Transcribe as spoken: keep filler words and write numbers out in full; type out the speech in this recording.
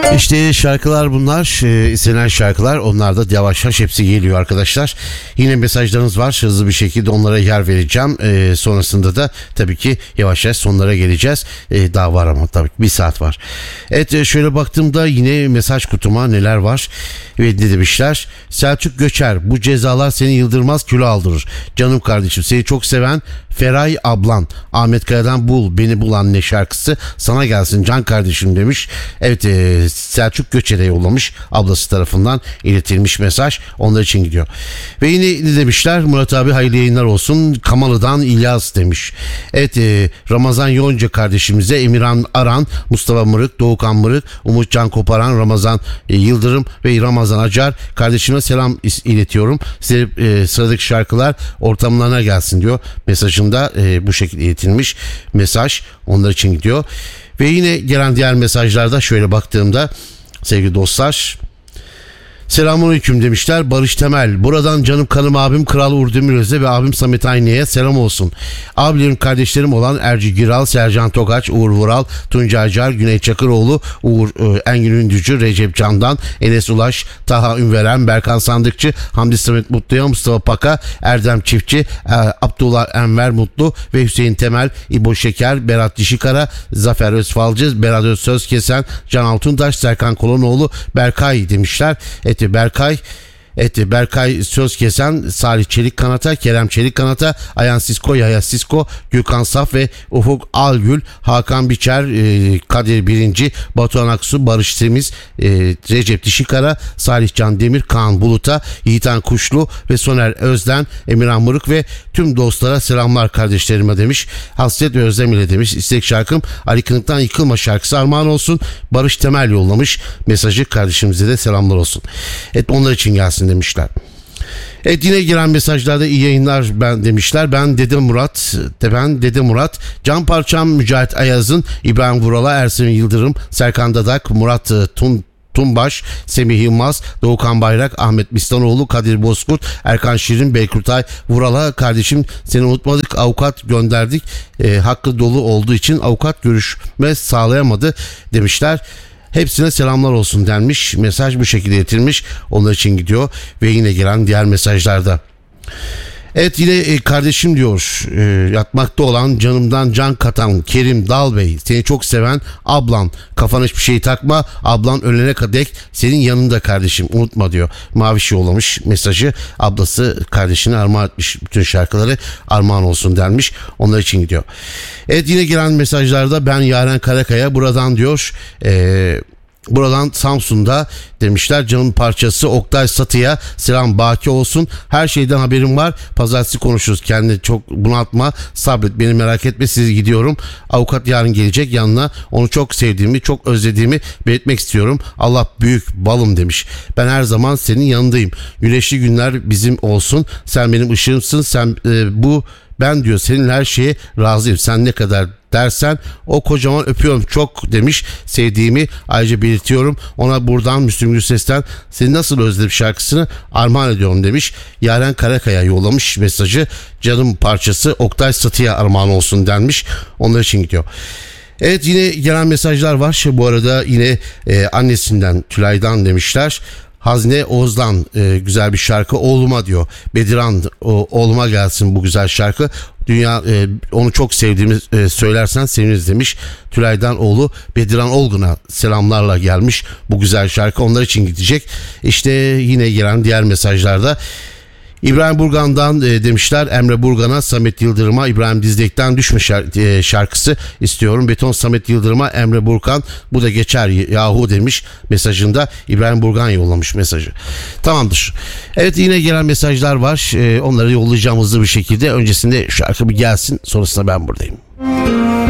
İşte şarkılar bunlar, e, istenen şarkılar, onlar da yavaş yavaş hepsi geliyor arkadaşlar. Yine mesajlarınız var, hızlı bir şekilde onlara yer vereceğim. E, sonrasında da tabii ki yavaş yavaş sonlara geleceğiz. E, daha var ama tabii ki bir saat var. Evet, e, şöyle baktığımda yine mesaj kutuma neler var ve ne demişler? Selçuk Göçer, bu cezalar seni yıldırmaz kilo aldırır. Canım kardeşim, seni çok seven Feray ablan, Ahmet Kaya'dan Bul Beni Bul Anne şarkısı sana gelsin can kardeşim demiş. Evet, e, Selçuk Göçer'e yollamış, ablası tarafından iletilmiş mesaj, onlar için gidiyor. Ve yine ne demişler? Murat abi hayırlı yayınlar olsun, Kamalı'dan İlyas demiş. Evet, e, Ramazan Yonca kardeşimize, Emirhan Aran, Mustafa Mırık, Doğukan Mırık, Umut Can Koparan, Ramazan e, Yıldırım ve Ramazan Acar kardeşime selam iletiyorum. Size e, sıradaki şarkılar ortamlarına gelsin diyor. Mesajında e, bu şekilde iletilmiş mesaj, onlar için gidiyor. Ve yine gelen diğer mesajlarda şöyle baktığımda sevgili dostlar, selamünaleyküm demişler. Barış Temel, buradan canım kanım abim Kral Uğur Demiröz'e ve abim Samet Aynı'ya selam olsun. Abilerim kardeşlerim olan Erci Giral, Sercan Tokaç, Uğur Vural, Tuncay Acar, Güney Çakıroğlu, Uğur e, Engin Ündücü, Recep Candan, Enes Ulaş, Taha Ünveren, Berkan Sandıkçı, Hamdi Samet Mutlu'ya, Mustafa Paka, Erdem Çiftçi, e, Abdullah Enver Mutlu ve Hüseyin Temel, İbo Şeker, Berat Dişikara, Zafer Özfalcı, Berat Özsöz Kesen, Can Altuntaş, Serkan Kolonoğlu, Berkay demişler. Et Berkay Evet, Berkay Söz Kesen, Salih Çelik Kanata, Kerem Çelik Kanata, Ayhan Sisko, Yahya Sisko, Gökhan Saf ve Ufuk Algül, Hakan Biçer, e, Kadir Birinci, Batuhan Aksu, Barış Temiz, e, Recep Dişikara, Salih Can Demir, Kaan Bulut'a, Yiğitan Kuşlu ve Soner Özden, Emirhan Mırık ve tüm dostlara selamlar kardeşlerime demiş. Hasret ve özlem ile demiş. İstek şarkım Ali Kınık'tan Yıkılma şarkısı armağan olsun. Barış Temel yollamış mesajı, kardeşimize de selamlar olsun. Evet, onlar için gelsin demişler. Evet, yine giren mesajlarda iyi yayınlar ben demişler. Ben Dede Murat, ben Dede Murat, Can Parçam Mücahit Ayaz'ın, İbrahim Vural'a, Ersin Yıldırım, Serkan Dadak, Murat Tun Tunbaş, Semih Yılmaz, Doğukan Bayrak, Ahmet Bistanoğlu, Kadir Bozkurt, Erkan Şirin, Beykurtay Vural'a, kardeşim seni unutmadık, avukat gönderdik, e, hakkı dolu olduğu için avukat görüşme sağlayamadı demişler. Hepsine selamlar olsun denmiş. Mesaj bu şekilde iletilmiş. Onlar için gidiyor. Ve yine gelen diğer mesajlarda. Evet, yine e, kardeşim diyor, e, yatmakta olan canımdan can katan Kerim Dalbey, seni çok seven ablan, kafana hiçbir şey takma, ablan ölene kadar senin yanında kardeşim, unutma diyor. Maviş yollamış mesajı, ablası kardeşine armağan etmiş, bütün şarkıları armağan olsun denmiş, onlar için gidiyor. Evet, yine gelen mesajlarda ben Yaren Karakaya, buradan diyor eee buradan Samsun'da demişler, canım parçası Oktay Satı'ya selam baki olsun. Her şeyden haberim var. Pazartesi konuşuruz. Kendini çok bunaltma. Sabret, beni merak etme. Siz gidiyorum. Avukat yarın gelecek yanına. Onu çok sevdiğimi, çok özlediğimi belirtmek istiyorum. Allah büyük balım demiş. Ben her zaman senin yanındayım. Güneşli günler bizim olsun. Sen benim ışığımsın. Sen e, bu ben diyor seninle her şeye razıyım. Sen ne kadar dersen o kocaman öpüyorum çok demiş. Sevdiğimi ayrıca belirtiyorum. Ona buradan Müslüm Gürses'ten seni nasıl özledim şarkısını armağan ediyorum demiş. Yaren Karakaya yollamış mesajı. Canım parçası Oktay Satı'ya armağan olsun denmiş. Onlar için gidiyor. Evet, yine gelen mesajlar var. Bu arada yine e, annesinden Tülay'dan demişler. Hazne Oğuz'dan e, güzel bir şarkı oğluma diyor. Bediran o, oğluma gelsin bu güzel şarkı. Dünya e, onu çok sevdiğimi e, söylersen seviniriz demiş. Tülay'dan oğlu Bediran Olgun'a selamlarla gelmiş bu güzel şarkı, onlar için gidecek. İşte yine gelen diğer mesajlarda İbrahim Burgan'dan e, demişler, Emre Burgan'a, Samet Yıldırım'a, İbrahim Dizdek'ten Düşme şark- e, şarkısı istiyorum. Beton Samet Yıldırım'a, Emre Burgan bu da geçer yahu demiş mesajında. İbrahim Burgan yollamış mesajı. Tamamdır. Evet, yine gelen mesajlar var. E, onları yollayacağım hızlı bir şekilde. Öncesinde şarkı bir gelsin, sonrasında ben buradayım.